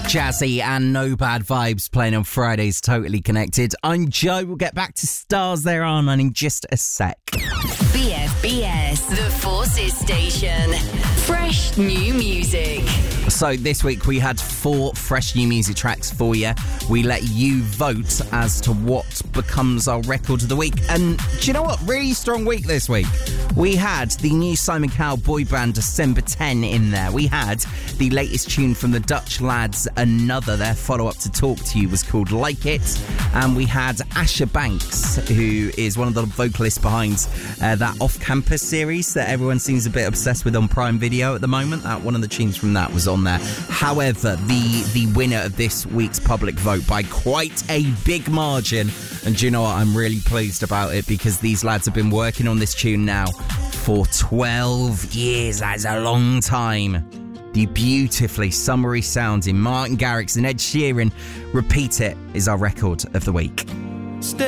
Jazzy and No Bad Vibes playing on Fridays, Totally Connected. I'm Joe. We'll get back to Stars There Are None in just a sec. BFBS, the Forces Station. Fresh new music. So this week we had 4 fresh new music tracks for you. We let you vote as to what becomes our record of the week. And do you know what? Really strong week this week. We had the new Simon Cowell boy band December 10 in there. We had the latest tune from the Dutch lads Another. Their follow-up to Talk to You was called Like It. And we had Asher Banks, who is one of the vocalists behind that Off-Campus series that everyone seems a bit obsessed with on Prime Video at the moment. One of the tunes from that was on there. However, the winner of this week's public vote by quite a big margin, and do you know what? I'm really pleased about it because these lads have been working on this tune now for 12 years. That's a long time. The beautifully summery sounding Martin Garrix and Ed Sheeran, Repeat It, is our record of the week.